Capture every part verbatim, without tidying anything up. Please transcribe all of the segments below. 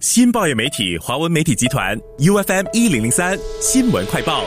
新报业媒体华文媒体集团 U F M 一零零三新闻快报。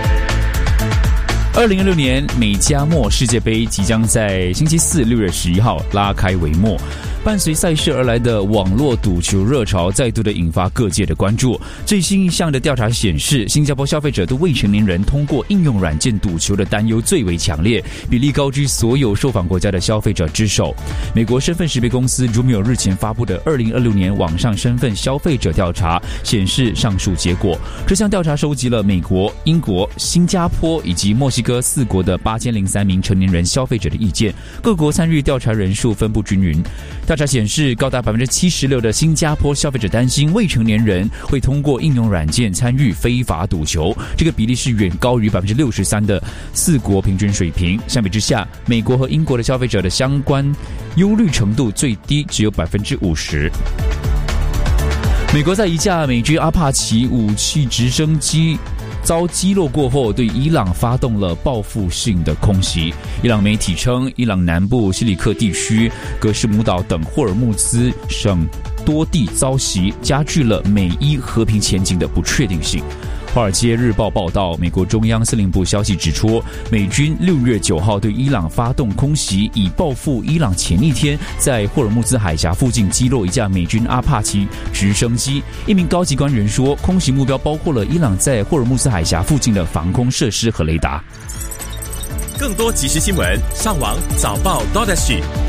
二零二六年美加墨世界杯即将在星期四六月十一号拉开帷幕。伴随赛事而来的网络赌球热潮再度的引发各界的关注。最新一项的调查显示，新加坡消费者对未成年人通过应用软件赌球的担忧最为强烈，比例高居所有受访国家的消费者之首。美国身份识别公司 Jumio 日前发布的二零二六年网上身份消费者调查显示上述结果。这项调查收集了美国、英国、新加坡以及墨西哥四国的八千零三名成年人消费者的意见，各国参与调查人数分布均匀。调查显示，高达 百分之七十六 的新加坡消费者担心未成年人会通过应用软件参与非法赌球，这个比例是远高于 百分之六十三 的四国平均水平。相比之下，美国和英国的消费者的相关忧虑程度最低，只有 百分之五十。美国在一架美军阿帕奇武器直升机遭击落过后，对伊朗发动了报复性的空袭。伊朗媒体称，伊朗南部西里克地区、格什姆岛等霍尔木兹省多地遭袭，加剧了美伊和平前景的不确定性。华尔街日报报道，美国中央司令部消息指出，美军六月九号对伊朗发动空袭，以报复伊朗前一天在霍尔木兹海峡附近击落一架美军阿帕奇直升机。一名高级官员说，空袭目标包括了伊朗在霍尔木兹海峡附近的防空设施和雷达。 更多即时新闻，上网早报 .dot S G。